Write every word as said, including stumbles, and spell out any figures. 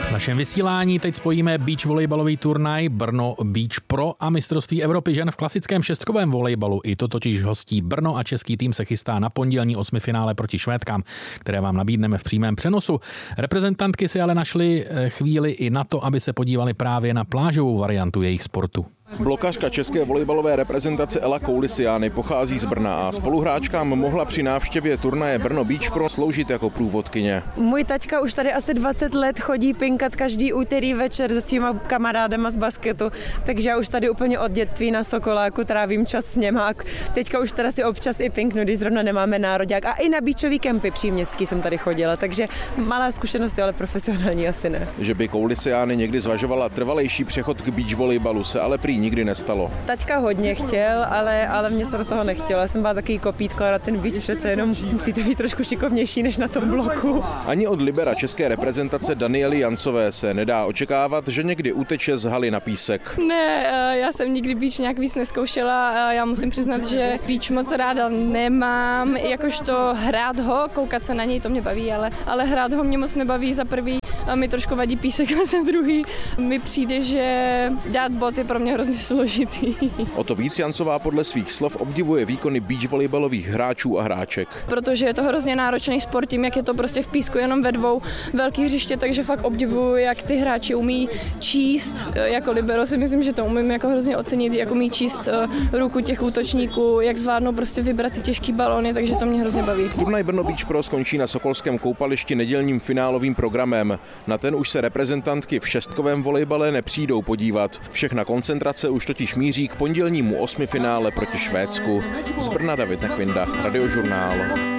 V našem vysílání teď spojíme beach volejbalový turnaj Brno Beach Pro a mistrovství Evropy žen v klasickém šestkovém volejbalu. I to totiž hostí Brno a český tým se chystá na pondělní osmifinále proti Švédkám, které vám nabídneme v přímém přenosu. Reprezentantky si ale našly chvíli i na to, aby se podívali právě na plážovou variantu jejich sportu. Blokařka české volejbalové reprezentace Ela Koulisiány pochází z Brna a spoluhráčkám mohla při návštěvě turnaje Brno Beach Pro sloužit jako průvodkyně. Můj taťka už tady asi dvacet let chodí pinkat každý úterý večer se svýma kamarádama z basketu, takže já už tady úplně od dětství na Sokoláku trávím čas s něma. Teďka už teda si občas i pinknu, když zrovna nemáme nároďák. A i na beachový kempy příměstský jsem tady chodila, takže malá zkušenost, ale profesionální asi ne. Že by Koulisiány někdy zvažovala trvalejší přechod k beach volejbalu, se ale prý nikdy nestalo. Taťka hodně chtěl, ale, ale mě se do toho nechtělo. Já jsem byla takový kopítko a na ten beach přece jenom musíte být trošku šikovnější než na tom bloku. Ani od libera české reprezentace Daniely Jancové se nedá očekávat, že někdy uteče z haly na písek. Ne, já jsem nikdy beach nějak víc neskoušela. Já musím přiznat, že beach moc ráda nemám. Jakožto hrát ho, koukat se na něj, to mě baví, ale, ale hrát ho mě moc nebaví za prvý. A mi trošku vadí písek a za druhý mi přijde, že dát bod je pro mě hrozně složitý. O to víc Jancová podle svých slov obdivuje výkony beach volejbalových hráčů a hráček. Protože je to hrozně náročný sport tím, jak je to prostě v písku jenom ve dvou velkých hřiště, takže fakt obdivuju, jak ty hráči umí číst. Jako libero si myslím, že to umím jako hrozně ocenit, jak umí číst ruku těch útočníků, jak zvládnou prostě vybrat ty těžký balony, takže to mě hrozně baví. Turnaj Brno Beach Pro skončí na Sokolském koupališti nedělním finálovým programem. Na ten už se reprezentantky v šestkovém volejbale nepřijdou podívat. Všechna koncentrace už totiž míří k pondělnímu osmifinále proti Švédsku. Z Brna David Nekvinda, Radiožurnál.